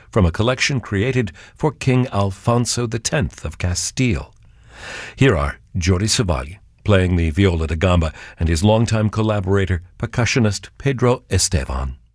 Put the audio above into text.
from a collection created for King Alfonso X of Castile. Here are Jordi Savall playing the viola da gamba and his longtime collaborator, percussionist Pedro Estevan.